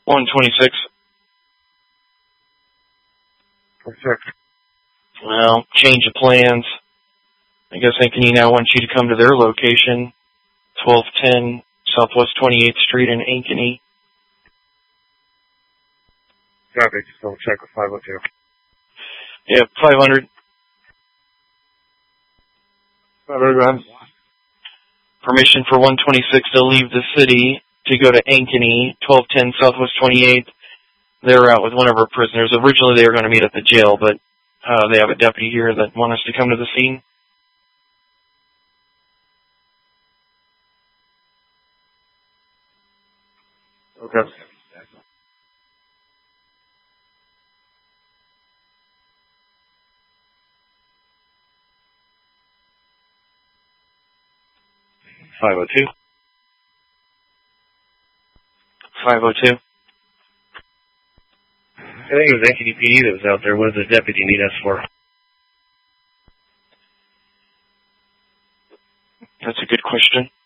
126. 26. Well, change of plans. I guess Ankeny now wants you to come to their location, 1210 Southwest 28th Street in Ankeny. Copy, just double check with 502. Yep, 500. 500, go ahead. Permission for 126 to leave the city to go to Ankeny, 1210 Southwest 28th. They're out with one of our prisoners. Originally they were going to meet at the jail, but they have a deputy here that wants us to come to the scene. Okay. $502. $502. I think it was Ankeny PD that was out there. What does the deputy need us for? That's a good question.